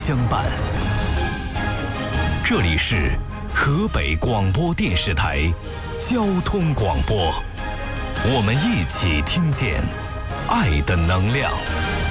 相伴。这里是河北广播电视台交通广播，我们一起听见爱的能量。